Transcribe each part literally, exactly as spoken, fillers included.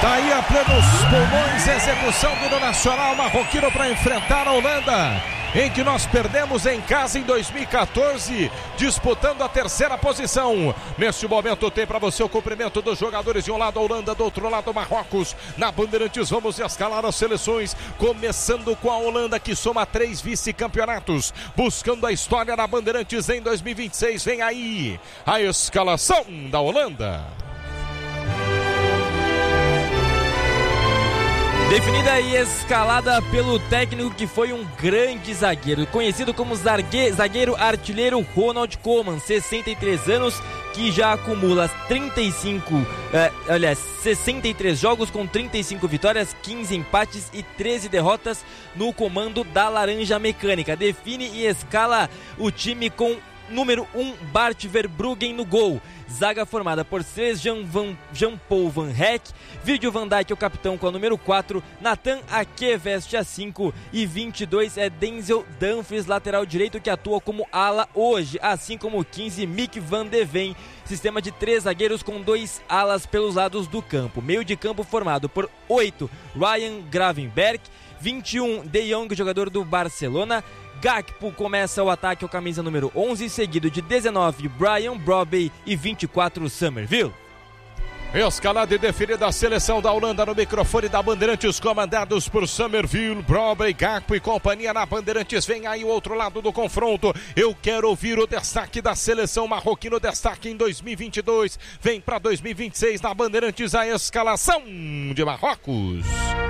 Daí a plenos pulmões, execução do Nacional Marroquino para enfrentar a Holanda, em que nós perdemos em casa em dois mil e catorze, disputando a terceira posição. Neste momento tem para você o cumprimento dos jogadores de um lado a Holanda, do outro lado Marrocos. Na Bandeirantes vamos escalar as seleções, começando com a Holanda, que soma três vice-campeonatos, buscando a história na Bandeirantes em dois mil e vinte e seis. Vem aí a escalação da Holanda. Definida e escalada pelo técnico que foi um grande zagueiro, conhecido como zagueiro artilheiro Ronald Koeman, sessenta e três anos, que já acumula trinta e cinco, eh, aliás, sessenta e três jogos com trinta e cinco vitórias, quinze empates e treze derrotas no comando da Laranja Mecânica. Define e escala o time com número um, Bart Verbruggen no gol. Zaga formada por seis, Jean Van, Jean-Paul Van Hecke, Virgil van Dijk, o capitão, com a número quatro, Nathan Ake veste a cinco e vinte e dois é Denzel Dumfries, lateral direito, que atua como ala hoje, assim como o quinze, Mick van de Ven. Sistema de três zagueiros com dois alas pelos lados do campo. Meio de campo formado por oito, Ryan Gravenberch, vinte e um, De Jong, jogador do Barcelona. Gakpo começa o ataque, o camisa número onze, seguido de dezenove, Brian Brobey, e vinte e quatro, Summerville. Escalada e definida a seleção da Holanda no microfone da Bandeirantes, comandados por Summerville, Brobey, Gakpo e companhia na Bandeirantes. Vem aí o outro lado do confronto. Eu quero ouvir o destaque da seleção marroquina, destaque em dois mil e vinte e dois. Vem para dois mil e vinte e seis na Bandeirantes a escalação de Marrocos.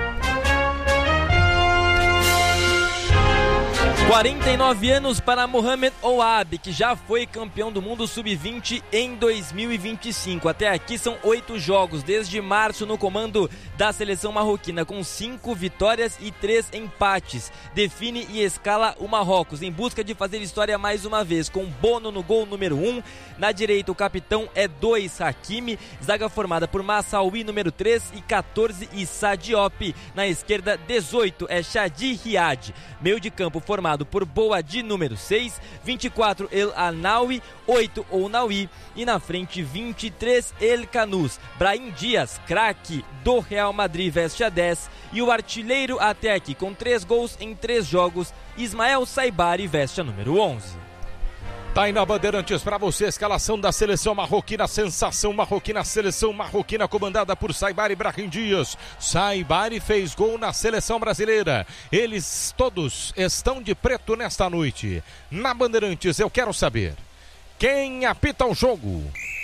quarenta e nove anos para Mohamed Ouabi, que já foi campeão do mundo sub vinte em dois mil e vinte e cinco. Até aqui são oito jogos, desde março no comando da seleção marroquina, com cinco vitórias e três empates. Define e escala o Marrocos, em busca de fazer história mais uma vez, com Bono no gol número um. Na direita o capitão é dois, Hakimi. Zaga formada por Massaoui, número três, e catorze, Issa Diop. Na esquerda, dezoito, é Shadi Riad. Meio de campo formado por Boadi, número seis, vinte e quatro, El Anawi, oito, Ounawi, e na frente vinte e três, El Canus. Brahim Dias, craque do Real Madrid, veste a dez, e o artilheiro até aqui com três gols em três jogos, Ismael Saibari, veste a número onze. Tá aí na Bandeirantes para você a escalação da seleção marroquina, sensação marroquina, seleção marroquina comandada por Saibari Brahim Dias. Saibari fez gol na seleção brasileira. Eles todos estão de preto nesta noite. Na Bandeirantes eu quero saber quem apita o jogo.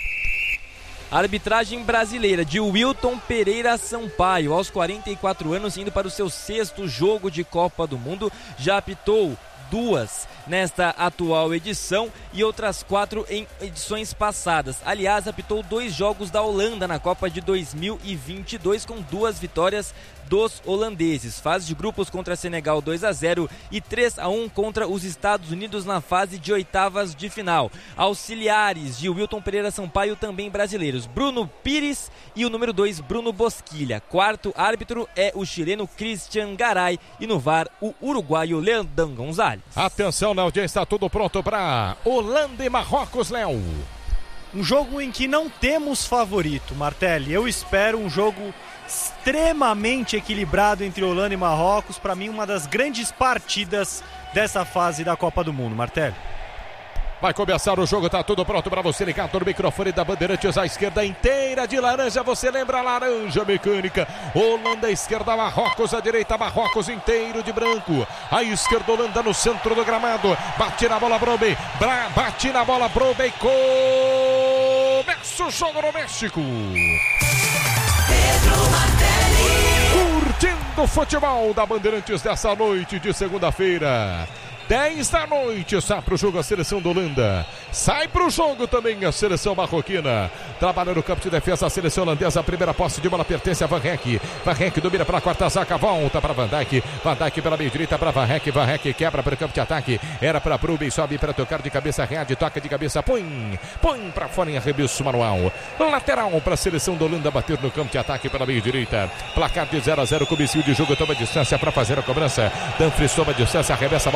Arbitragem brasileira de Wilton Pereira Sampaio, aos quarenta e quatro anos, indo para o seu sexto jogo de Copa do Mundo, já apitou duas nesta atual edição e outras quatro em edições passadas. Aliás, apitou dois jogos da Holanda na Copa de dois mil e vinte e dois, com duas vitórias dos holandeses. Fase de grupos contra Senegal dois a zero e três a um contra os Estados Unidos na fase de oitavas de final. Auxiliares de Wilton Pereira Sampaio, também brasileiros, Bruno Pires e o número dois, Bruno Bosquilha. Quarto árbitro é o chileno Christian Garay e no V A R o uruguaio Leandro Gonzalez. Atenção, na audiência, está tudo pronto para Holanda e Marrocos, Léo. Um jogo em que não temos favorito, Martelli. Eu espero um jogo extremamente equilibrado entre Holanda e Marrocos. Para mim, uma das grandes partidas dessa fase da Copa do Mundo, Martelli. Vai começar o jogo, tá tudo pronto para você ligar no microfone da Bandeirantes. À esquerda inteira de laranja, você lembra a Laranja Mecânica. Holanda à esquerda, Marrocos à direita, Marrocos inteiro de branco. À esquerda, Holanda no centro do gramado. Bate na bola, Brobey. Bra- bate na bola, Brobey. Começa o jogo no México. Curtindo o futebol da Bandeirantes dessa noite de segunda-feira. dez da noite, sai pro jogo a seleção da Holanda. Sai pro jogo também a seleção marroquina. Trabalha no campo de defesa a seleção holandesa. A primeira posse de bola pertence a Van Hecke. Van Hecke domina para a quarta zaga. Volta para Van Dijk. Van Dijk pela meia direita para Van Hecke. Van Hecke quebra para o campo de ataque. Era para Brubey. Sobe para tocar de cabeça. Reade. Toca de cabeça. Põe. Põe para fora em arremesso manual. Lateral para a seleção da Holanda bater no campo de ataque pela meia direita. Placar de zero a zero. Comecinho de jogo. Toma distância para fazer a cobrança. Dumfries toma distância. Arremessa a bola. Volta.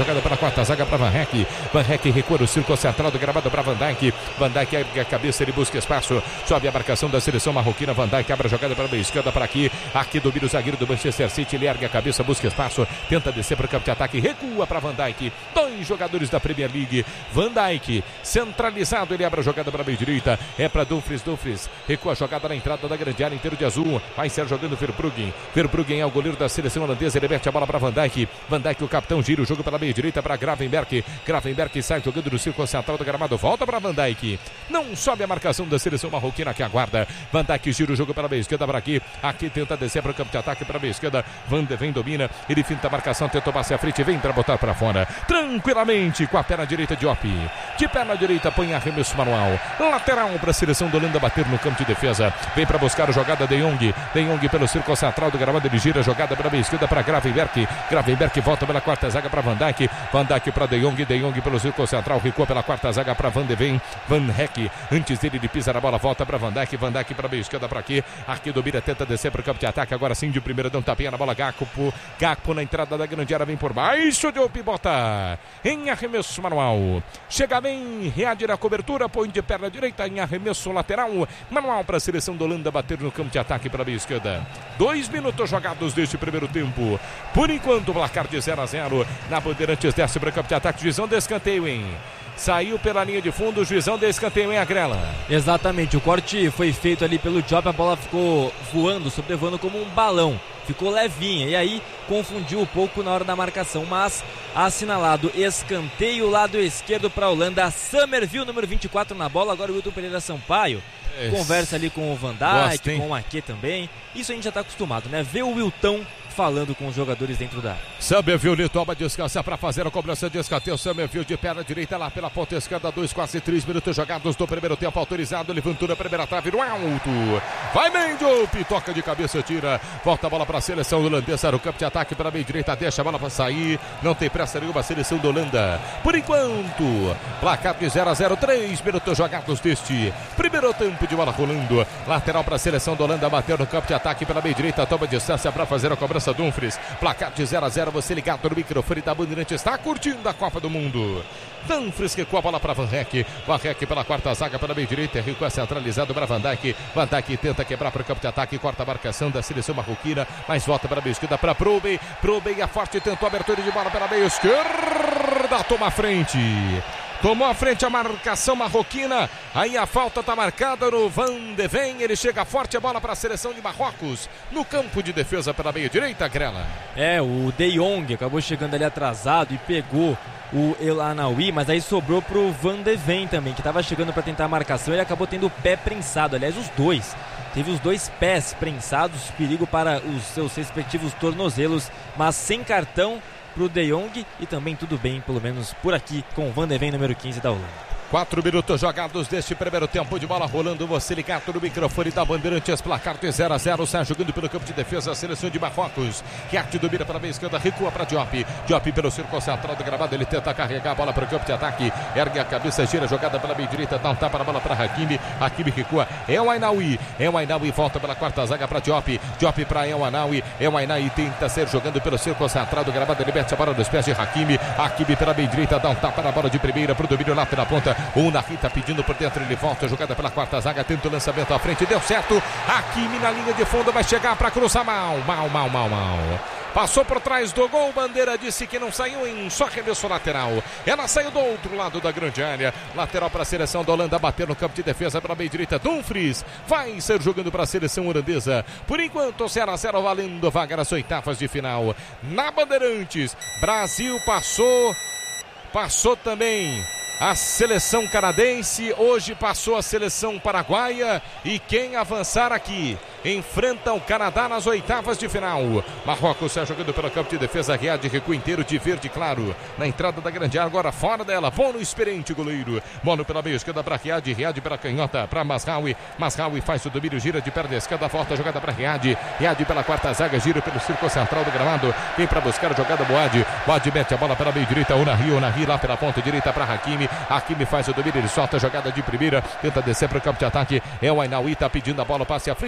jogada pela quarta zaga para Van Heck. Van Heck recua no círculo central do gramado para Van Dijk. Van Dijk ergue a cabeça, ele busca espaço. Sobe a marcação da seleção marroquina. Van Dijk abre a jogada para a esquerda para aqui. Aqui domina o zagueiro do Manchester City. Ele ergue a cabeça, busca espaço. Tenta descer para o campo de ataque. Recua para Van Dijk. Dois jogadores da Premier League. Van Dijk centralizado. Ele abre a jogada para a meia direita. É para Dumfries. Dumfries recua a jogada na entrada da grande área, inteiro de azul. Vai ser jogando Verbruggen. Verbruggen é o goleiro da seleção holandesa. Ele mete a bola para Van Dijk. Van Dijk, o capitão, gira o jogo pela meia direita para Gravenberch. Gravenberch sai jogando no círculo central do gramado. Volta para Van Dijk. Não sobe a marcação da seleção marroquina que aguarda. Van Dijk gira o jogo pela meia esquerda para aqui. Aqui tenta descer para o campo de ataque para a meia esquerda. Van de Ven domina. Ele finta a marcação, tentou passar à frente. Vem para botar para fora. Tranquilamente com a perna direita de Diop. De perna direita põe arremesso manual. Lateral para a seleção da Holanda bater no campo de defesa. Vem para buscar a jogada de Jong. De Jong pelo círculo central do gramado. Ele gira a jogada para a meia esquerda para Gravenberch. Gravenberch volta pela quarta zaga para Van Dijk. Van Dijk para De Jong. De Jong pelo círculo central. Recua pela quarta zaga para Van de Ven. Van Heck. Antes dele, ele pisa na bola. Volta para Van Dijk. Van Dijk para a meia esquerda para aqui. Aqui domina, tenta descer para o campo de ataque. Agora sim, de primeira, dá um tapinha na bola. Gakpo. Gakpo na entrada da grande área. Vem por baixo. Diop bota em arremesso manual. Chega bem. Reage na cobertura. Põe de perna direita em arremesso lateral. Manual para a seleção da Holanda bater no campo de ataque para a meia esquerda. Dois minutos jogados deste primeiro tempo. Por enquanto, o placar de zero a zero. Na Bandeirantes desce para o campo de ataque. Juizão de escanteio, hein? Saiu pela linha de fundo, o juizão de escanteio em Agrela. Exatamente, o corte foi feito ali pelo Diop, a bola ficou voando, sobrevoando como um balão. Ficou levinha e aí confundiu um pouco na hora da marcação, mas assinalado escanteio, lado esquerdo para a Holanda. Summerville, número vinte e quatro na bola. Agora o Wilton Pereira Sampaio é. Conversa ali com o Van Dijk, Gosto, com o Maquet também. Isso a gente já está acostumado, né? Ver o Wilton falando com os jogadores dentro da área. Summerville toma descansa para fazer a cobrança de escanteio. Summerville de perna direita lá pela ponta esquerda. Dois, quase três minutos jogados do primeiro tempo. Autorizado, levantou na primeira trave no alto. Vai Mendiop, toca de cabeça, tira. Volta a bola para a seleção holandesa no campo de ataque para a meia direita. Deixa a bola para sair. Não tem pressa nenhuma a seleção da Holanda. Por enquanto, placar de zero a zero. Três minutos jogados deste primeiro tempo de bola rolando. Lateral para a seleção da Holanda. Bateu no campo de ataque pela meia direita. Toma distância para fazer a cobrança. Dumfries, placar de zero a zero, você ligado no microfone da Bandeirantes, está curtindo a Copa do Mundo. Dumfries recua a bola para Van Heck. Van Heck pela quarta zaga para a meia direita, recua centralizado para Van Dijk. Van Dijk tenta quebrar para o campo de ataque, corta a marcação da seleção marroquina, mas volta para a meia esquerda para Probe. Probe a forte, tentou a abertura de bola pela meia esquerda, toma a frente. Tomou a frente a marcação marroquina. Aí a falta está marcada no Van de Ven. Ele chega forte, a bola para a seleção de Marrocos. No campo de defesa pela meia direita, Grela. É, o De Jong acabou chegando ali atrasado e pegou o El Anaoui, mas aí sobrou para o Van de Ven também, que estava chegando para tentar a marcação. Ele acabou tendo o pé prensado, aliás os dois. Teve os dois pés prensados, perigo para os seus respectivos tornozelos, mas sem cartão pro De Jong e também tudo bem, pelo menos por aqui, com o Van de Ven, número quinze da Holanda. Quatro minutos jogados deste primeiro tempo de bola rolando. Você ligado no microfone da Bandeirantes, placar de zero a zero. Sai jogando pelo campo de defesa a seleção de Marrocos. Reate domina pela meia esquerda, recua para Diop. Diop pelo círculo central do gramado. Ele tenta carregar a bola para o campo de ataque. Ergue a cabeça, gira a jogada pela meia direita. Dá um tapa na bola para Hakimi. Hakimi recua. É o Ainaoui. É o Ainaoui volta pela quarta zaga para Diop. Diop para El Anaoui. É o Ainaoui tenta ser jogando pelo círculo central do gramado. Ele mete a bola nos pés de Hakimi. Hakimi pela meia direita. Dá um tapa na bola de primeira para o domínio lá pela ponta. O Nahi tá pedindo por dentro, ele volta, jogada pela quarta zaga, tenta o lançamento à frente, deu certo. Hakimi na linha de fundo, vai chegar para cruzar mal, mal, mal, mal, mal. Passou por trás do gol, Bandeira disse que não saiu em só arremesso lateral. Ela saiu do outro lado da grande área. Lateral para a seleção da Holanda, bater no campo de defesa pela meia direita. Dumfries vai ser jogando para a seleção holandesa. Por enquanto, zero a zero valendo vaga nas oitavas de final. Na Bandeirantes, Brasil passou, passou também a seleção canadense, hoje passou a seleção paraguaia e quem avançar aqui enfrenta o Canadá nas oitavas de final. Marrocos está jogando pelo campo de defesa, Riad recua inteiro de verde claro na entrada da grande área, agora fora dela, Bono experiente goleiro, Bono pela meia esquerda para Riad, Riad pela canhota para Mazraoui, Mazraoui faz o domínio, gira de perna esquerda, volta a jogada para Riad, Riad pela quarta zaga, gira pelo círculo central do gramado, vem para buscar a jogada Boad, Boad mete a bola pela meia direita, Onahi, Onahi lá pela ponta direita para Hakimi, Hakimi faz o domínio, ele solta a jogada de primeira, tenta descer para o campo de ataque, é o Ainaoui, tá pedindo a bola, passe à frente, errado.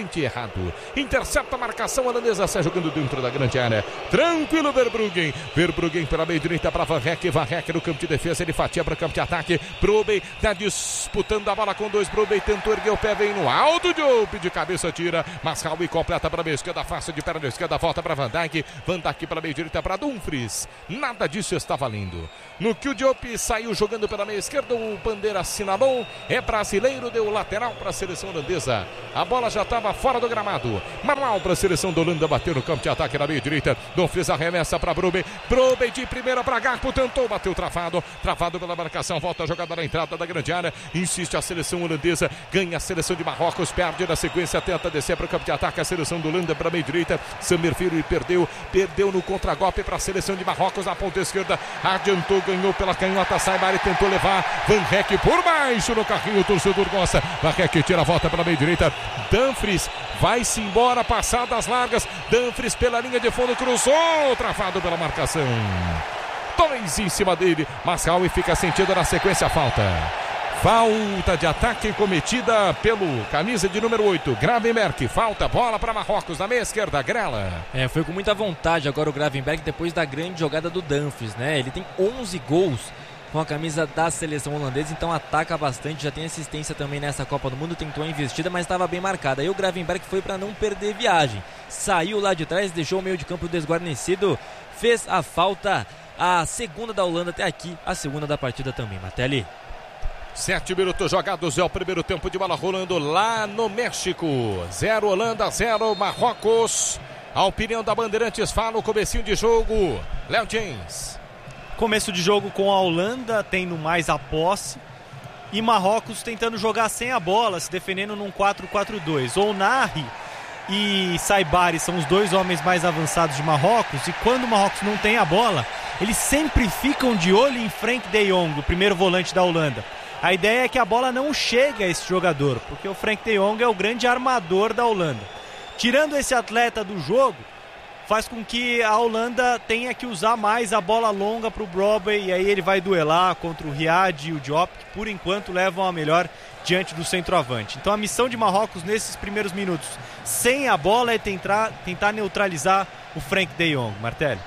lado. Intercepta a marcação holandesa, sai jogando dentro da grande área. Tranquilo, Verbruggen. Verbruggen pela meia direita para Van Heck. Van Heck no campo de defesa, ele fatia para o campo de ataque. Brobey está disputando a bola com dois. Brobey tentou erguer o pé, vem no alto. Diop de cabeça tira. Masraoui completa para a meia esquerda, face de perna esquerda, volta para Van Dijk. Van Dijk para a meia direita para Dumfries. Nada disso está valendo. No que o Diop saiu jogando pela meia esquerda, o Bandeira assinalou. É brasileiro, deu lateral para a seleção holandesa. A bola já estava fora do gramado. Manual para a seleção da Holanda, bateu no campo de ataque na meia direita. Dumfries arremessa para Brobey. Brobey de primeira para Gakpo, tentou, bateu travado. Travado pela marcação, volta a jogada na entrada da grande área. Insiste a seleção holandesa, ganha a seleção de Marrocos, perde na sequência, tenta descer para o campo de ataque. A seleção da Holanda para a meia direita. Summerfield perdeu, perdeu no contragolpe para a seleção de Marrocos na ponta esquerda. Adiantou, ganhou pela canhota, Saibari tentou levar. Van Heck por baixo no carrinho, o torcedor gosta. Van Heck tira a volta pela meia direita. Dumfries vai-se embora, passadas largas. Dumfries pela linha de fundo, cruzou, travado pela marcação. Dois em cima dele. Masraoui fica sentido na sequência, falta. Falta de ataque cometida pelo camisa de número oito, Gravenberch. Falta, bola para Marrocos na meia esquerda, Grela. É, foi com muita vontade agora o Gravenberch depois da grande jogada do Dumfries, né? Ele tem onze gols com a camisa da seleção holandesa, então ataca bastante, já tem assistência também nessa Copa do Mundo, tentou a investida, mas estava bem marcada. Aí o Gravenberch foi para não perder viagem. Saiu lá de trás, deixou o meio de campo desguarnecido, fez a falta, a segunda da Holanda até aqui, a segunda da partida também, Martelli. Sete minutos jogados, é o primeiro tempo de bola rolando lá no México. Zero Holanda, zero Marrocos. A opinião da Bandeirantes fala o comecinho de jogo. Léo James. Começo de jogo com a Holanda tendo mais a posse e Marrocos tentando jogar sem a bola, se defendendo num quatro quatro dois. Ounahi e Saibari são os dois homens mais avançados de Marrocos, e quando o Marrocos não tem a bola, eles sempre ficam de olho em Frenkie de Jong, o primeiro volante da Holanda. A ideia é que a bola não chegue a esse jogador, porque o Frenkie de Jong é o grande armador da Holanda. Tirando esse atleta do jogo, faz com que a Holanda tenha que usar mais a bola longa para o Brobey, e aí ele vai duelar contra o Riad e o Diop, que por enquanto levam a melhor diante do centroavante. Então a missão de Marrocos nesses primeiros minutos, sem a bola, é tentar, tentar neutralizar o Frenkie de Jong. Martelli.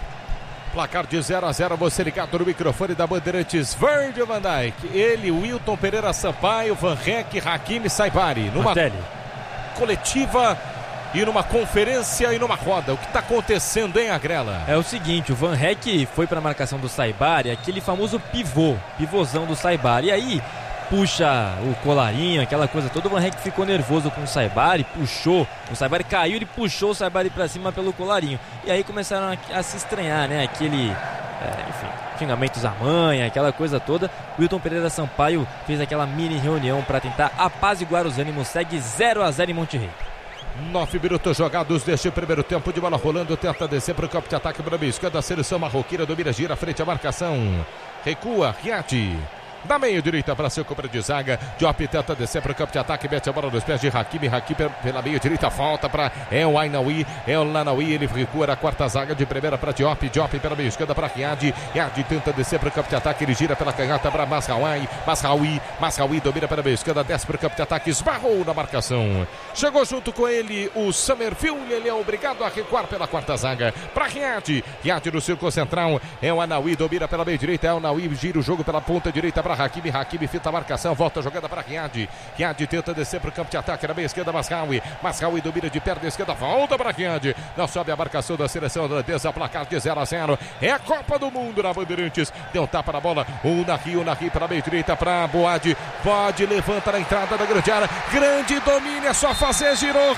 Placar de zero a zero, você ligado no microfone da Bandeirantes, Virgil van Dijk. Ele, Wilton Pereira Sampaio, Van Heck, Hakimi, Saibari. Numa Martelli. Coletiva e numa conferência e numa roda. O que está acontecendo, hein, Agrela? É o seguinte, o Van Heck foi para a marcação do Saibari, aquele famoso pivô, pivôzão do Saibari. E aí puxa o colarinho, aquela coisa toda. O Van Heck ficou nervoso com o Saibari, puxou, o Saibari caiu, ele puxou o Saibari pra cima pelo colarinho. E aí começaram a, a se estranhar, né? Aquele, é, enfim, xingamentos à mãe, aquela coisa toda. Wilton Pereira Sampaio fez aquela mini reunião para tentar apaziguar os ânimos. Segue zero a zero em Monterrey. Nove minutos jogados deste primeiro tempo de bola rolando. Tenta descer para o campo de ataque para a esquerda da seleção marroquina. Domina, gira frente à marcação. Recua, Riad. Da meia direita para seu compra de zaga. Diop tenta descer para o campo de ataque. Mete a bola nos pés de Hakimi. Hakimi pela meia direita. Falta para El Ainaoui. El Ainaoui. Ele recua na quarta zaga. De primeira para Diop. Diop pela meia esquerda para Riad. Riad tenta descer para o campo de ataque. Ele gira pela canhota para Masraoui. Masraoui. Masraoui domina pela meia esquerda. Desce para o campo de ataque. Esbarrou na marcação. Chegou junto com ele o Summerfield. Ele é obrigado a recuar pela quarta zaga. Para Riad. Riad no círculo central. El Ainaoui domina pela meia direita. El Ainaoui gira o jogo pela ponta direita para Hakimi, Hakimi fita a marcação, volta a jogada para Riad. Riad tenta descer para o campo de ataque na meia esquerda, Masraoui. Masraoui domina de perna esquerda, volta para Riad. Não sobe a marcação da seleção holandesa, placar de zero a zero. É a Copa do Mundo na Bandeirantes. Deu um tapa na bola, o Nahi, o Nahi para a meia direita, para Boad. Boad levanta na entrada da grande área. Grande domínio, é só fazer, girou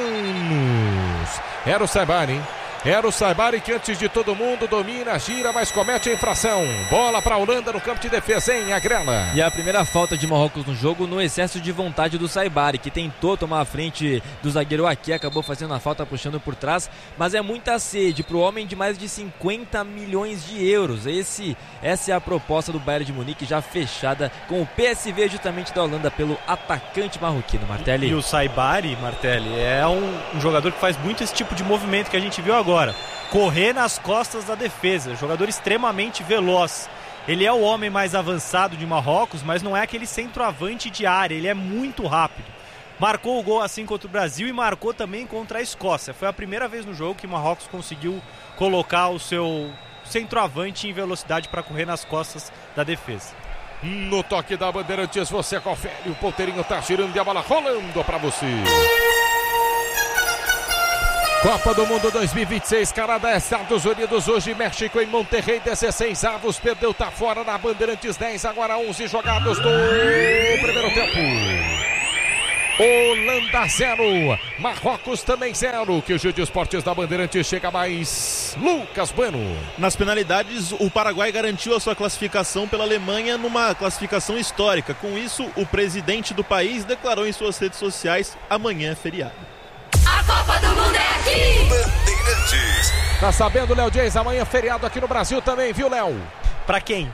Ramos. Era o Saibari, hein? Era o Saibari que antes de todo mundo domina, gira, mas comete a infração. Bola para a Holanda no campo de defesa, hein, Agrela? E a primeira falta de Marrocos no jogo no excesso de vontade do Saibari, que tentou tomar a frente do zagueiro aqui, acabou fazendo a falta puxando por trás, mas é muita sede para o homem de mais de cinquenta milhões de euros. Esse, essa é a proposta do Bayern de Munique, já fechada com o P S V justamente da Holanda pelo atacante marroquino, Martelli. E, e o Saibari, Martelli, é um, um jogador que faz muito esse tipo de movimento que a gente viu agora. Agora, correr nas costas da defesa, jogador extremamente veloz. Ele é o homem mais avançado de Marrocos, mas não é aquele centroavante de área, ele é muito rápido. marcou o gol assim contra o Brasil e marcou também contra a Escócia. Foi a primeira vez no jogo que Marrocos conseguiu colocar o seu centroavante em velocidade para correr nas costas da defesa. No toque da Bandeirantes, você confere, o ponteirinho tá girando e a bola rolando para você. Copa do Mundo dois mil e vinte e seis, Canadá, Estados Unidos, hoje México em Monterrey, dezesseis avos, perdeu, tá fora na Bandeirantes, dez, agora onze jogados do primeiro tempo. Holanda zero, Marrocos também zero, que o Gil de Esportes da Bandeirantes chega mais. Lucas Bueno. Nas penalidades, o Paraguai garantiu a sua classificação pela Alemanha numa classificação histórica. Com isso, o presidente do país declarou em suas redes sociais: amanhã é feriado. A Copa do Mundo é aqui! Bandeirantes. Tá sabendo, Léo Dias? Amanhã é feriado aqui no Brasil também, viu, Léo? Pra quem?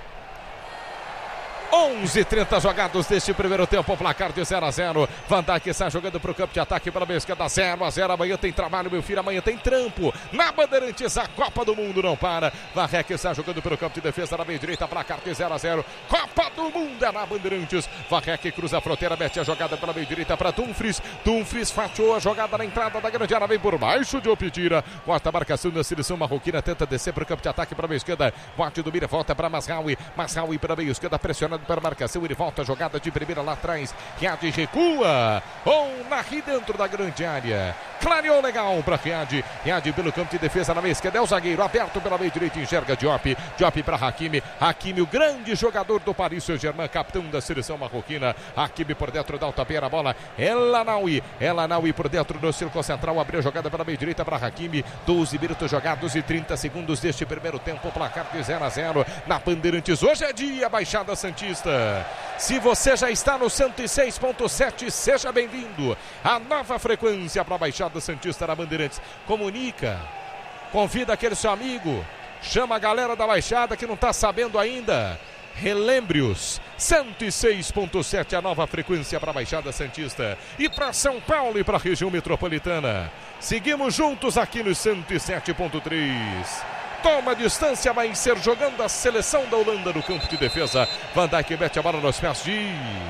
onze e trinta jogados deste primeiro tempo, placar de zero a zero. Van Dijk está jogando para o campo de ataque pela meia esquerda, zero a zero. Amanhã tem trabalho, meu filho, amanhã tem trampo. Na Bandeirantes, a Copa do Mundo não para. Varrec está jogando pelo campo de defesa na meia direita, placar de zero a zero. Copa do Mundo é na Bandeirantes. Varrec cruza a fronteira, mete a jogada pela meia direita para Dumfries. Dumfries fatiou a jogada na entrada da grande área, vem por baixo de Opitira. Corta a marcação da seleção marroquina, tenta descer para o campo de ataque para a meia esquerda. Bote do Mira, volta para Mazraoui. Mazraoui para a meia esquerda, pressionando para a marcação, ele volta a jogada de primeira lá atrás, Riad recua, ou Narri dentro da grande área, clareou legal para Riad, Riad pelo campo de defesa na meia esquerda, é o zagueiro aberto pela meia direita, enxerga Diop, Diop para Hakimi, Hakimi o grande jogador do Paris Saint-Germain, capitão da seleção marroquina, Hakimi por dentro da Altapeira, a bola, El Anaoui, El Anaoui por dentro do círculo central, abriu a jogada pela meia direita para Hakimi, doze minutos jogados e trinta segundos deste primeiro tempo, placar de zero a zero, na Bandeirantes, hoje é dia, Baixada Santista. Se você já está no cento e seis ponto sete, seja bem-vindo. A nova frequência para a Baixada Santista na Bandeirantes. Comunica, convida aquele seu amigo, chama a galera da Baixada que não está sabendo ainda. Relembre-os, cento e seis ponto sete, a nova frequência para a Baixada Santista. E para São Paulo e para a região metropolitana. Seguimos juntos aqui no cento e sete ponto três. Toma distância, vai ser jogando a seleção da Holanda no campo de defesa. Van Dijk mete a bola nos pés de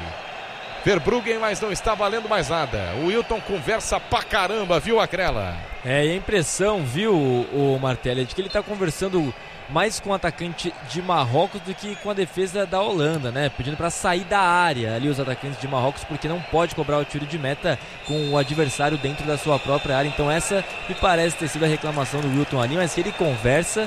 Verbruggen, mas não está valendo mais nada. O Wilton conversa pra caramba, viu, Acrela? É, e a impressão, viu, o Martelli, de que ele tá conversando mais com o atacante de Marrocos do que com a defesa da Holanda, né? Pedindo para sair da área ali os atacantes de Marrocos, porque não pode cobrar o tiro de meta com o adversário dentro da sua própria área. Então essa me parece ter sido a reclamação do Wilton ali, mas que ele conversa,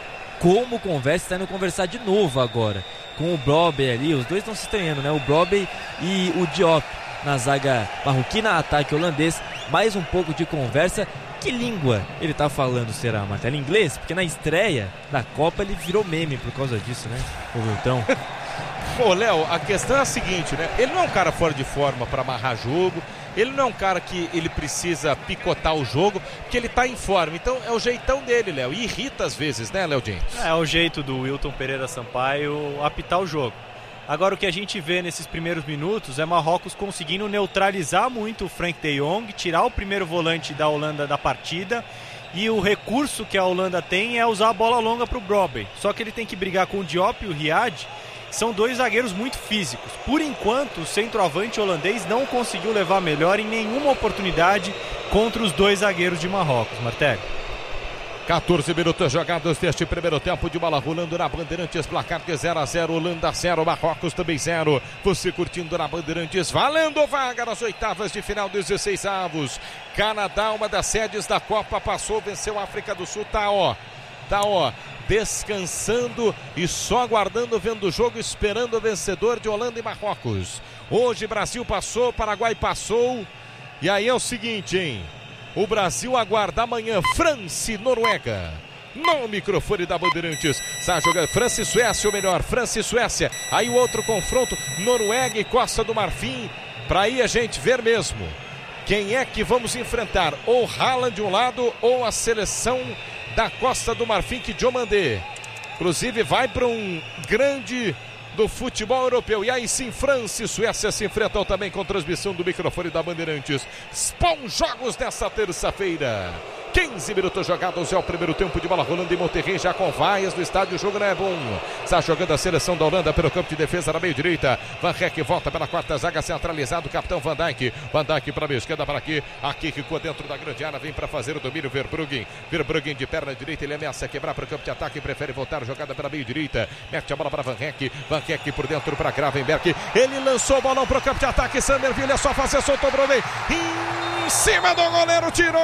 como conversa, está indo conversar de novo agora com o Brobbey ali. Os dois estão se estranhando, né? O Brobbey e o Diop na zaga marroquina, ataque holandês. Mais um pouco de conversa. Que língua ele tá falando, será, Martelo? Inglês? Porque na estreia da Copa ele virou meme por causa disso, né? O Wilton. Pô, Léo, a questão é a seguinte, né? Ele não é um cara fora de forma para amarrar jogo. Ele não é um cara que ele precisa picotar o jogo, porque ele tá em forma. Então é o jeitão dele, Léo. E irrita às vezes, né, Léo James? É, é o jeito do Wilton Pereira Sampaio apitar o jogo. Agora o que a gente vê nesses primeiros minutos é Marrocos conseguindo neutralizar muito o Frank de Jong, tirar o primeiro volante da Holanda da partida, e o recurso que a Holanda tem é usar a bola longa para o Brobbey. Só que ele tem que brigar com o Diop e o Riad, são dois zagueiros muito físicos. Por enquanto, o centroavante holandês não conseguiu levar melhor em nenhuma oportunidade contra os dois zagueiros de Marrocos, Martelli. quatorze minutos jogados deste primeiro tempo, de bola rolando na Bandeirantes, placar de zero a zero, Holanda zero, Marrocos também zero. Você curtindo na Bandeirantes, valendo vaga nas oitavas de final, dezesseis avos. Canadá, uma das sedes da Copa, passou, venceu a África do Sul, tá ó, tá ó, descansando e só aguardando, vendo o jogo, esperando o vencedor de Holanda e Marrocos. Hoje Brasil passou, Paraguai passou, e aí é o seguinte, hein? O Brasil aguarda amanhã França e Noruega. No microfone da Bandeirantes. Está jogando França e Suécia, ou melhor, França e Suécia. Aí o outro confronto, Noruega e Costa do Marfim. Para aí a gente ver mesmo quem é que vamos enfrentar. Ou Haaland de um lado, ou a seleção da Costa do Marfim, que Diomandé, inclusive, vai para um grande do futebol europeu. E aí sim, França e Suécia se enfrentam também com transmissão do microfone da Bandeirantes. Bons jogos nessa terça-feira. quinze minutos jogados, é o primeiro tempo de bola rolando em Monterrey, já com vaias no estádio, o jogo não é bom. Está jogando a seleção da Holanda pelo campo de defesa na meio direita. Van Heck volta pela quarta zaga, centralizado, o capitão Van Dijk. Van Dijk para a meia esquerda, para aqui. Aqui ficou dentro da grande área, vem para fazer o domínio Verbruggen. Verbruggen de perna direita, ele ameaça quebrar para o campo de ataque, prefere voltar, jogada pela meio direita. Mete a bola para Van Heck. Van Heck por dentro para Gravenberch. Ele lançou o balão para o campo de ataque. Summerville é só fazer, soltou o Broadway. Em cima do goleiro, tirou!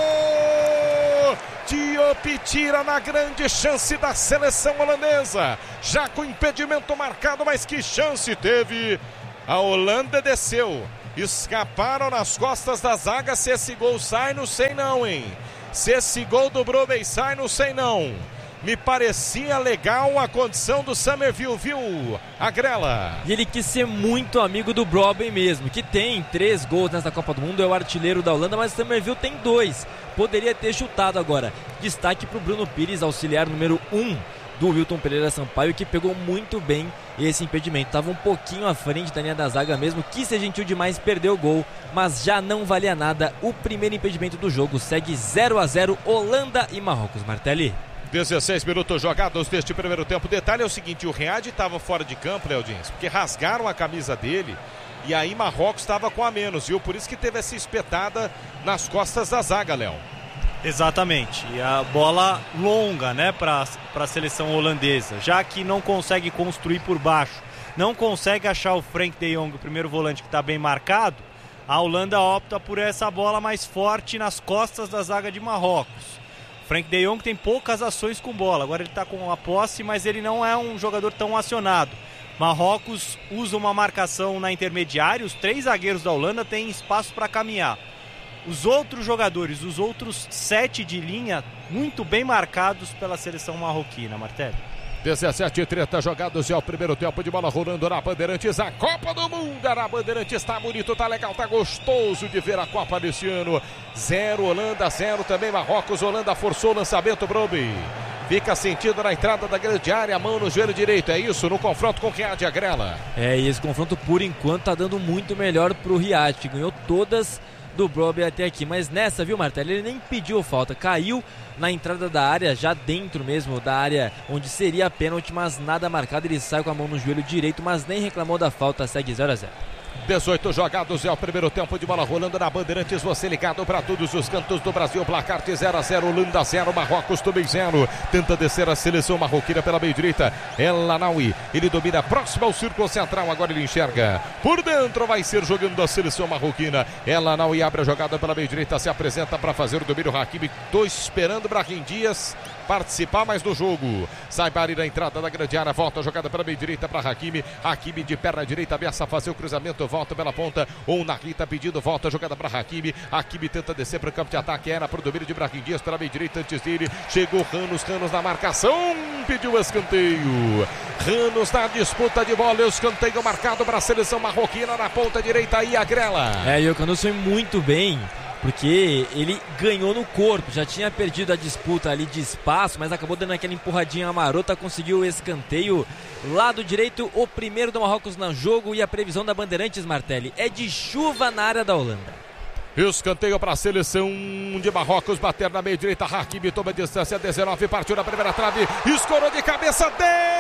Diop tira na grande chance da seleção holandesa. Já com impedimento marcado, mas que chance teve. A Holanda desceu. Escaparam nas costas da zaga. Se esse gol sai, não sei não, hein? Se esse gol do Broadway sai, não sei não. Me parecia legal a condição do Summerville, viu, Agrela? E ele quis ser muito amigo do Broadway mesmo, que tem três gols nessa Copa do Mundo, é o artilheiro da Holanda, mas o Summerville tem dois. Poderia ter chutado agora. Destaque para o Bruno Pires, auxiliar número um do Wilton Pereira Sampaio, que pegou muito bem esse impedimento. Estava um pouquinho à frente da linha da zaga mesmo, quis ser gentil demais, perdeu o gol, mas já não valia nada. O primeiro impedimento do jogo segue zero a zero, Holanda e Marrocos. Martelli. dezesseis minutos jogados deste primeiro tempo. Detalhe é o seguinte, o Riad estava fora de campo, Léo Diniz, porque rasgaram a camisa dele e aí Marrocos estava com a menos, viu? Por isso que teve essa espetada nas costas da zaga, Léo. Exatamente, e a bola longa, né, para a seleção holandesa, já que não consegue construir por baixo, não consegue achar o Frank de Jong, o primeiro volante que está bem marcado, a Holanda opta por essa bola mais forte nas costas da zaga de Marrocos. Frank de Jong tem poucas ações com bola, agora ele está com a posse, mas ele não é um jogador tão acionado. Marrocos usa uma marcação na intermediária, os três zagueiros da Holanda têm espaço para caminhar. Os outros jogadores, os outros sete de linha, muito bem marcados pela seleção marroquina, Martelli. dezessete e trinta jogados, é o primeiro tempo de bola rolando na Bandeirantes, a Copa do Mundo na Bandeirantes, tá bonito, tá legal, tá gostoso de ver a Copa desse ano. Zero Holanda, zero também Marrocos. Holanda forçou o lançamento, Broby. Fica sentido na entrada da grande área, mão no joelho direito, é isso, no confronto com o Riad, Agrela. É, e esse confronto por enquanto tá dando muito melhor pro Riad, que ganhou todas do Broby até aqui, mas nessa, viu, Martelli, ele nem pediu falta, caiu na entrada da área, já dentro mesmo da área onde seria a pênalti, mas nada marcado, ele sai com a mão no joelho direito, mas nem reclamou da falta, segue zero a zero. dezoito jogados, é o primeiro tempo de bola rolando na Bandeirantes, você ligado para todos os cantos do Brasil, placar de zero a zero, Holanda zero, Marrocos também zero, tenta descer a seleção marroquina pela meia direita, El Anaoui, ele domina próximo ao círculo central, agora ele enxerga, por dentro vai ser jogando a seleção marroquina, El Anaoui abre a jogada pela meia direita, se apresenta para fazer o domínio, Hakimi, tô esperando o Brahim Dias participar mais do jogo, sai Bari na entrada da grande área, volta a jogada pela meia direita para Hakimi, Hakimi de perna direita, ameaça fazer o cruzamento, volta pela ponta, ou Narita pedindo, volta a jogada para Hakimi, Hakimi tenta descer para o campo de ataque, era para o domínio de Brahim Dias pela meia direita, antes dele, chegou Ranos, Ranos na marcação, pediu escanteio, Ranos na disputa de bola, escanteio marcado para a seleção marroquina na ponta direita aí, a Grela. É, e o Ranos foi muito bem, porque ele ganhou no corpo, já tinha perdido a disputa ali de espaço, mas acabou dando aquela empurradinha marota, conseguiu o escanteio, lado direito, o primeiro do Marrocos no jogo, e a previsão da Bandeirantes, Martelli, é de chuva na área da Holanda. Escanteio para a seleção de Marrocos, bater na meia direita, Hakimi toma distância, dezenove, partiu na primeira trave, escorou de cabeça,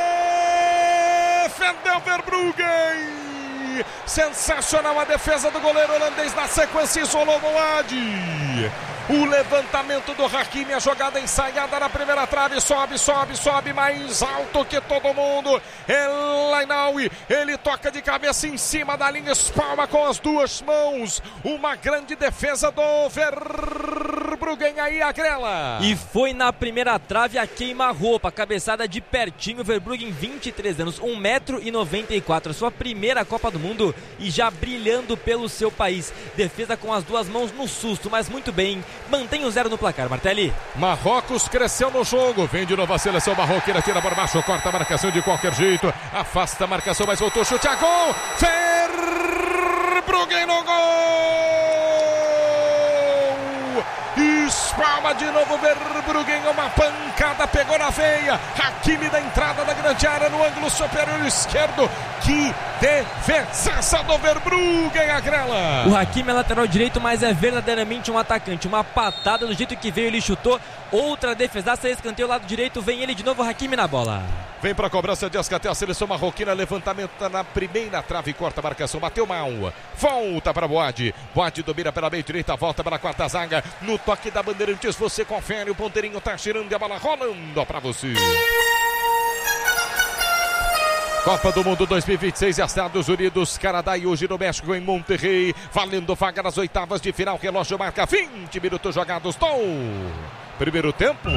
defendeu Verbruggen. Sensacional a defesa do goleiro holandês, na sequência isolou Moad. O levantamento do Hakimi, a jogada ensaiada na primeira trave, sobe, sobe, sobe, mais alto que todo mundo. El Anaoui, ele toca de cabeça em cima da linha, espalma com as duas mãos. Uma grande defesa do Verbruggen aí, a Grela. E foi na primeira trave a queima-roupa, cabeçada de pertinho, Verbruggen, vinte e três anos, um metro e noventa e quatro, sua primeira Copa do Mundo e já brilhando pelo seu país. Defesa com as duas mãos no susto, mas muito bem. Mantém o zero no placar, Martelli. Marrocos cresceu no jogo, vem de novo a seleção marroquina, tira por baixo, corta a marcação de qualquer jeito, afasta a marcação, mas voltou, chute a gol, Verbruggen no gol, espalma de novo Verbruggen, uma pancada, pegou na veia, Hakimi da entrada da grande área, no ângulo superior esquerdo, Que defesa do Verbruggen, a Grela. O Hakimi é lateral direito, mas é verdadeiramente um atacante. Uma patada do jeito que veio, ele chutou. Outra defesaça, escanteio lado direito, vem ele de novo, Hakimi na bola. Vem para a cobrança de Ascaté, a seleção marroquina, levantamento na primeira trave, corta a marcação, bateu mal. Volta para Boade. Boade domina pela meia direita, volta para a quarta zaga. No toque da Bandeirantes, você confere, o ponteirinho tá girando e a bola rolando para você. Copa do Mundo dois mil e vinte e seis, Estados Unidos, Canadá e hoje no México, em Monterrey, valendo vaga nas oitavas de final, relógio marca vinte minutos jogados do primeiro tempo.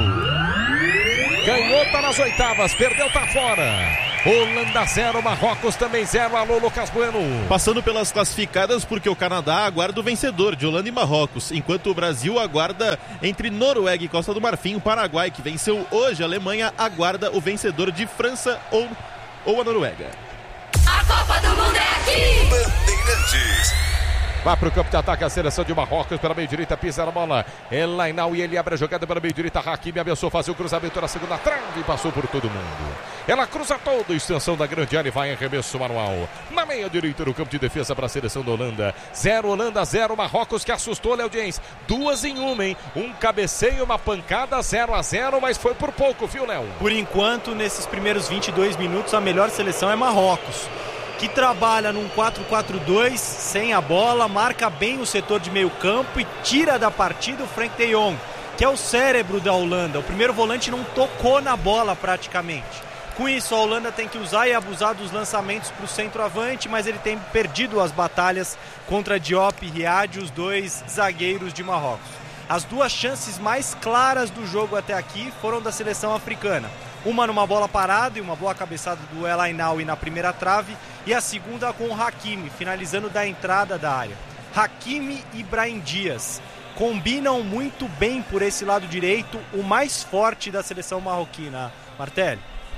Ganhou, tá nas oitavas, perdeu, tá fora. Holanda zero, Marrocos também zero. Alô, Lucas Bueno. Passando pelas classificadas, porque o Canadá aguarda o vencedor de Holanda e Marrocos, enquanto o Brasil aguarda entre Noruega e Costa do Marfim. O Paraguai, que venceu hoje a Alemanha, aguarda o vencedor de França ou ou a Noruega. A Copa do Mundo é aqui! Bandeirantes. Vai para o campo de ataque a seleção de Marrocos pela meia direita, pisa na bola. Elainau e ele abre a jogada pela meia direita. Hakimi abençoou fazer o cruzamento na segunda trave e passou por todo mundo. Ela cruza toda a extensão da grande área e vai em arremesso manual. Na meia direita no campo de defesa para a seleção da Holanda. Zero Holanda, zero Marrocos, que assustou, Léo Dias. Duas em uma, hein? Um cabeceio, uma pancada, zero a zero, mas foi por pouco, viu, Léo? Por enquanto, nesses primeiros vinte e dois minutos, a melhor seleção é Marrocos, que trabalha num quatro quatro dois, sem a bola, marca bem o setor de meio campo e tira da partida o Frank de Jong, que é o cérebro da Holanda. O primeiro volante não tocou na bola praticamente. Com isso, a Holanda tem que usar e abusar dos lançamentos para o centroavante, mas ele tem perdido as batalhas contra Diop e Riad, os dois zagueiros de Marrocos. As duas chances mais claras do jogo até aqui foram da seleção africana. Uma numa bola parada e uma boa cabeçada do El Ainaoui na primeira trave, e a segunda com o Hakimi, finalizando da entrada da área. Hakimi e Brahim Dias combinam muito bem por esse lado direito, o mais forte da seleção marroquina. Martelli.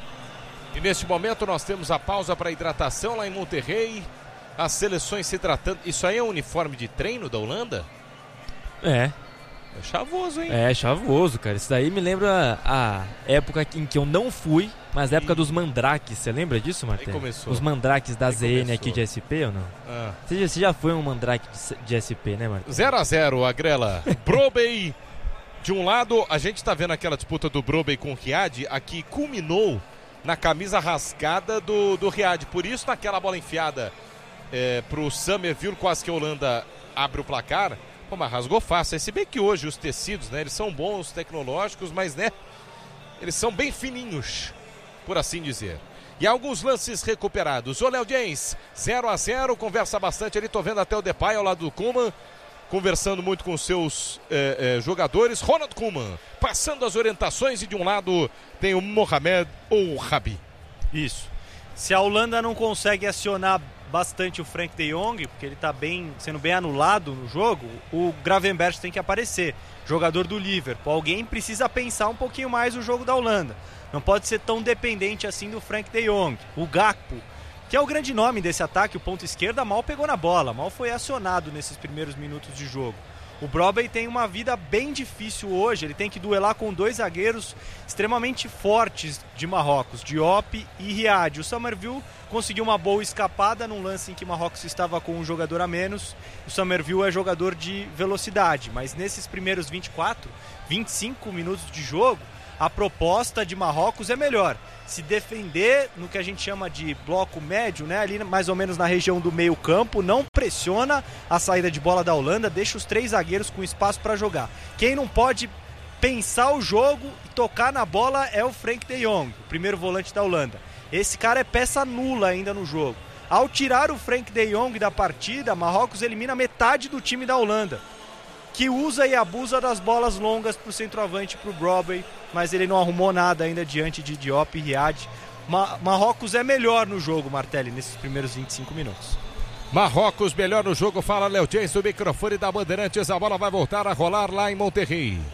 E neste momento nós temos a pausa para hidratação lá em Monterrey. As seleções se tratando. Isso aí é um uniforme de treino da Holanda? É. É chavoso, hein? É, chavoso, cara. Isso daí me lembra a época em que eu não fui, mas a época dos mandrakes. Você lembra disso, Martel? Aí começou. Os mandrakes da Aí Z N começou. aqui de S P ou não? Ah. Você, já, você já foi um mandrake de, de S P, né, Martel? zero a zero, a Grela. Brobey, de um lado, a gente tá vendo aquela disputa do Brobey com o Riad, aqui culminou na camisa rasgada do, do Riad. Por isso, naquela bola enfiada é, pro Summerville, quase que a Holanda abre o placar. Pô, mas rasgou fácil. Se bem que hoje os tecidos, né, eles são bons, tecnológicos, mas, né, eles são bem fininhos, por assim dizer. E alguns lances recuperados. O Léo Dias, zero a zero, conversa bastante ali, tô vendo até o Depay ao lado do Koeman, conversando muito com seus eh, eh, jogadores. Ronald Koeman, passando as orientações, e de um lado tem o Mohamed ou o Rabi. Isso. Se a Holanda não consegue acionar bastante o Frank de Jong, porque ele está bem, sendo bem anulado no jogo, o Gravenberch tem que aparecer, jogador do Liverpool. Alguém precisa pensar um pouquinho mais o jogo da Holanda. Não pode ser tão dependente assim do Frank de Jong. O Gakpo, que é o grande nome desse ataque, o ponto esquerda, mal pegou na bola, mal foi acionado nesses primeiros minutos de jogo. O Brobey tem uma vida bem difícil hoje, ele tem que duelar com dois zagueiros extremamente fortes de Marrocos, Diop e Riad. O Summerville conseguiu uma boa escapada num lance em que Marrocos estava com um jogador a menos. O Summerville é jogador de velocidade, mas nesses primeiros vinte e quatro, vinte e cinco minutos de jogo, a proposta de Marrocos é melhor. Se defender no que a gente chama de bloco médio, né, ali mais ou menos na região do meio campo, não pressiona a saída de bola da Holanda, deixa os três zagueiros com espaço para jogar. Quem não pode pensar o jogo e tocar na bola é o Frank de Jong, o primeiro volante da Holanda. Esse cara é peça nula ainda no jogo. Ao tirar o Frank de Jong da partida, Marrocos elimina metade do time da Holanda, que usa e abusa das bolas longas para o centroavante, para o Brobey, mas ele não arrumou nada ainda diante de Diop e Riad. Ma- Marrocos é melhor no jogo, Martelli, nesses primeiros vinte e cinco minutos. Marrocos melhor no jogo, fala Léo Dias, o microfone da Bandeirantes. A bola vai voltar a rolar lá em Monterrey.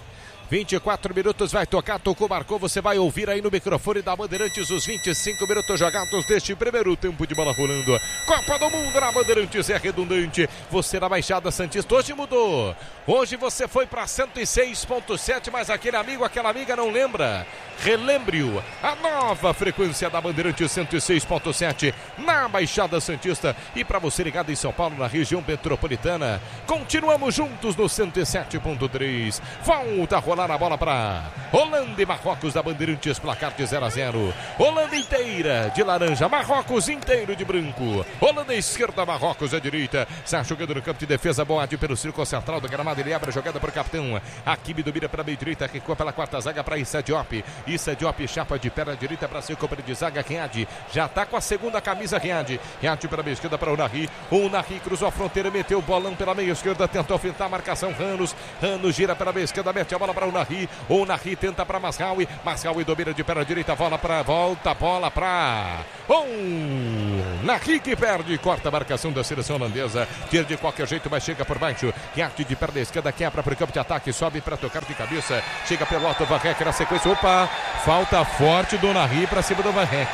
vinte e quatro minutos, vai tocar, tocou, marcou, você vai ouvir aí no microfone da Bandeirantes os vinte e cinco minutos jogados deste primeiro tempo de bola rolando. Copa do Mundo na Bandeirantes é redundante. Você na Baixada Santista, hoje mudou. Hoje você foi para cento e seis ponto sete, mas aquele amigo, aquela amiga não lembra. Relembre-o, a nova frequência da Bandeirantes cento e seis ponto sete na Baixada Santista. E para você ligado em São Paulo, na região metropolitana, continuamos juntos no cento e sete ponto três. Volta a rolar a bola para Holanda e Marrocos da Bandeirantes, placar de zero a zero. Holanda inteira de laranja, Marrocos inteiro de branco. Holanda à esquerda, Marrocos à direita. Sai jogando no campo de defesa, Boad pelo círculo central do gramado, ele abre a jogada para o capitão. Hakimi domina pela meia direita, recua pela quarta zaga para Issa Diop. Issa Diop chapa de perna direita para seu companheiro de zaga, Riad. Já está com a segunda camisa, Riad. Riad pela meia esquerda para o Unai. O Unai cruzou a fronteira, meteu o bolão pela meia esquerda, tentou fintar a marcação, Ranos. Ranos gira pela meia esquerda, mete a bola para o Unai. O Unai tenta para Masraoui. Masraoui domina de perna direita, bola para volta, bola para um Unai que perde, corta a marcação da seleção holandesa. Tira de qualquer jeito, mas chega por baixo. Riad de perna esquerda, quebra para o campo de ataque, sobe para tocar de cabeça. Chega pelo alto, Van Heck na sequência. Opa! Falta forte do Unai para cima do Van Heck,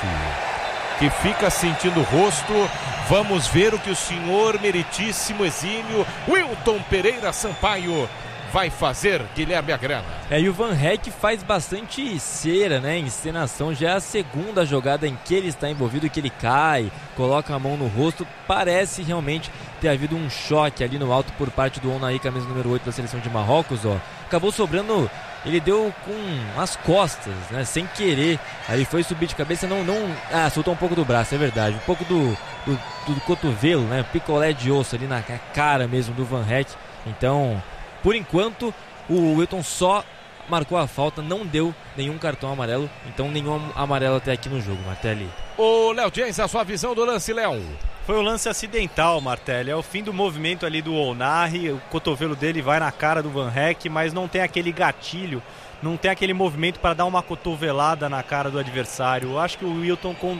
que fica sentindo o rosto. Vamos ver o que o senhor meritíssimo exímio Wilton Pereira Sampaio vai fazer, Guilherme Agrana. É, e o Van Heck faz bastante cera, né? Encenação, já é a segunda jogada em que ele está envolvido, que ele cai, coloca a mão no rosto. Parece realmente ter havido um choque ali no alto por parte do Unai, camisa número oito da seleção de Marrocos, ó. Acabou sobrando, ele deu com as costas, né? Sem querer. Aí foi subir de cabeça, não, não... Ah, soltou um pouco do braço, é verdade. Um pouco do, do, do cotovelo, né? Picolé de osso ali na cara mesmo do Van Heck. Então, por enquanto, o Wilton só marcou a falta, não deu nenhum cartão amarelo. Então, nenhum amarelo até aqui no jogo, Martelli. Ô, Léo James, a sua visão do lance, Léo? Foi um lance acidental, Martelli. É o fim do movimento ali do Unai. O cotovelo dele vai na cara do Van Heck, mas não tem aquele gatilho, não tem aquele movimento para dar uma cotovelada na cara do adversário. Eu acho que o Wilton, con...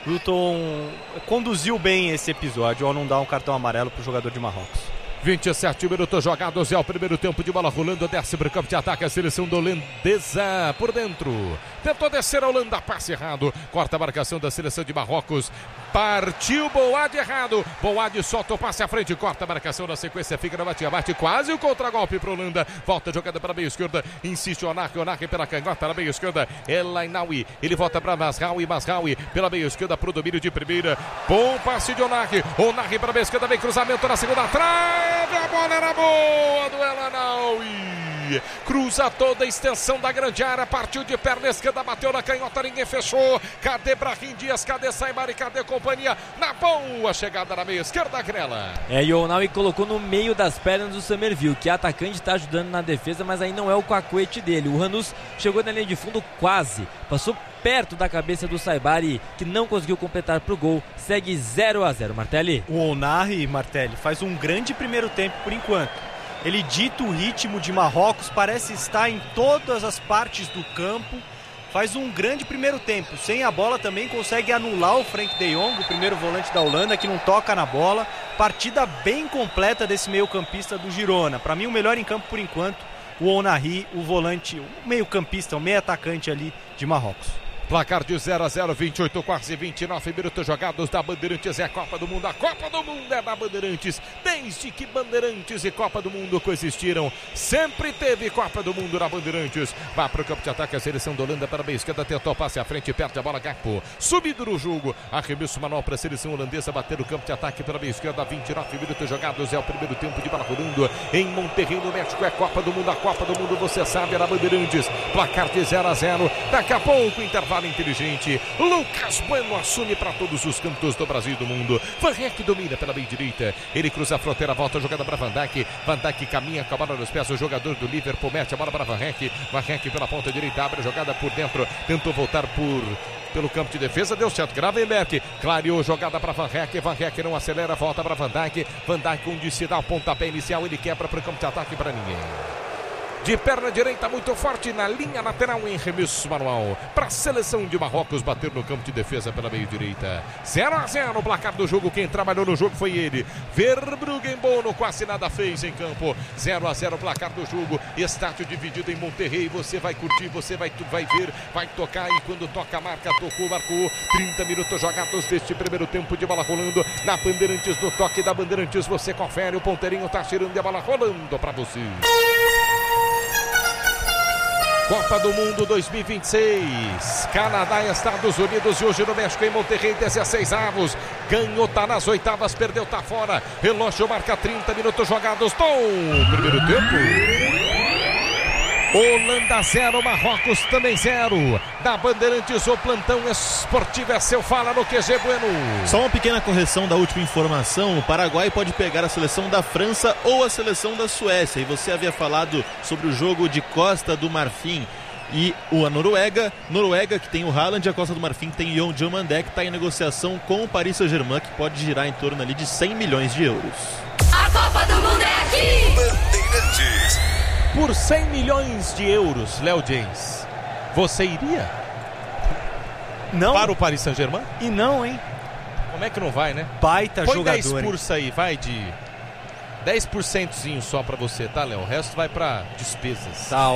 Wilton conduziu bem esse episódio ao não dar um cartão amarelo para o jogador de Marrocos. vinte e sete minutos jogados, é o primeiro tempo de bola rolando, desce para o campo de ataque a seleção da holandesa por dentro. Tentou descer a Holanda, passe errado, corta a marcação da seleção de Marrocos. Partiu Boad errado, Boad solta o passe à frente, corta a marcação na sequência, fica na batia, bate quase o contragolpe para a Holanda. Volta a jogada para a meia esquerda, insiste o Onak, Onak pela canhota na meia esquerda, Elainaui, ele volta para Masraoui, Masraoui pela meia esquerda para o domínio de primeira. Bom passe de Onak, Onak para a meia esquerda, vem cruzamento na segunda trave, a bola era boa do Elainaui. Cruza toda a extensão da grande área, partiu de perna esquerda, bateu na canhota, ninguém fechou. Cadê Brahim Dias, cadê Saimari, cadê companhia? Na boa chegada na meia esquerda, Grela. É, e o Unai colocou no meio das pernas do Summerville, que atacante está ajudando na defesa, mas aí não é o cacuete dele. O Ranus chegou na linha de fundo quase, passou perto da cabeça do Saibari, que não conseguiu completar para o gol. Segue zero a zero, Martelli. O Unai, Martelli, faz um grande primeiro tempo por enquanto. Ele dita o ritmo de Marrocos, parece estar em todas as partes do campo. Faz um grande primeiro tempo. Sem a bola também consegue anular o Frank de Jong, o primeiro volante da Holanda, que não toca na bola. Partida bem completa desse meio campista do Girona. Para mim o melhor em campo por enquanto, o Unai, o volante, o meio campista, o meio atacante ali de Marrocos. Placar de zero a zero, vinte e oito, quase vinte e nove minutos jogados da Bandeirantes. É a Copa do Mundo, a Copa do Mundo é da Bandeirantes. Desde que Bandeirantes e Copa do Mundo coexistiram, sempre teve Copa do Mundo na Bandeirantes. Vai para o campo de ataque a seleção da Holanda para a meia esquerda, tentou passe à frente, perde a bola, Gakpo. Subido no jogo, arremesso manual para a seleção holandesa, bater o campo de ataque pela meia esquerda, vinte e nove minutos jogados. É o primeiro tempo de bola rolando em Monterrey, no México. É Copa do Mundo, a Copa do Mundo, você sabe, é na Bandeirantes. Placar de zero a zero, daqui a pouco, intervalo inteligente. Lucas Bueno assume para todos os cantos do Brasil e do mundo. Van Heck domina pela meia direita, ele cruza a fronteira, volta a jogada para Van Dijk. Van Dijk caminha com a bola nos pés, o jogador do Liverpool mete a bola para Van Heck. Van Heck pela ponta direita, abre a jogada por dentro, tentou voltar por pelo campo de defesa, deu certo. Gravenberg clareou jogada para Van Heck. Van Heck não acelera, volta para Van Dijk. Van Dijk onde se dá o pontapé inicial, ele quebra para o campo de ataque para ninguém. de perna direita muito forte na linha lateral em remesso manual para a seleção de Marrocos bater no campo de defesa pela meio direita. zero a zero o placar do jogo. Quem trabalhou no jogo foi ele, Verbruggenbono, quase nada fez em campo. zero a zero o placar do jogo. Estádio dividido em Monterrey. Você vai curtir, você vai, vai ver, vai tocar, e quando toca a marca, tocou, marcou. trinta minutos jogados deste primeiro tempo de bola rolando na Bandeirantes. No toque da Bandeirantes você confere, o ponteirinho tá tirando a bola rolando para você. Copa do Mundo dois mil e vinte e seis, Canadá e Estados Unidos, e hoje no México, em Monterrey, dezesseis avos. Ganhou, tá nas oitavas, perdeu, tá fora. Relógio marca trinta minutos jogados no primeiro tempo. Holanda zero, Marrocos também zero. Da Bandeirantes, o plantão esportivo é seu. Fala no Q G Bueno. Só uma pequena correção da última informação. O Paraguai pode pegar a seleção da França ou a seleção da Suécia. E você havia falado sobre o jogo de Costa do Marfim e a Noruega. Noruega, que tem o Haaland, e a Costa do Marfim, que tem Jon Diomandé, que está em negociação com o Paris Saint-Germain, que pode girar em torno ali de cem milhões de euros. A Copa do Mundo é aqui! Bandeirantes. Por cem milhões de euros, Léo James, você iria Não. para o Paris Saint-Germain? E não, hein? Como é que não vai, né? Baita Põe jogador. dez por cento aí, vai de dez por cento só pra você, tá, Léo? O resto vai pra despesas. Tá